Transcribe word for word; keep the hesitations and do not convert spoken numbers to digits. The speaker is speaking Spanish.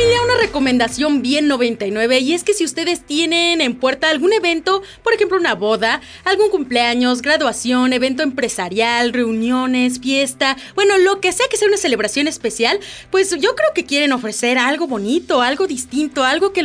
familia, una recomendación bien noventa y nueve, y es que si ustedes tienen en puerta algún evento, por ejemplo una boda, algún cumpleaños, graduación, evento empresarial, reuniones, fiesta, bueno, lo que sea que sea una celebración especial, pues yo creo que quieren ofrecer algo bonito, algo distinto, algo que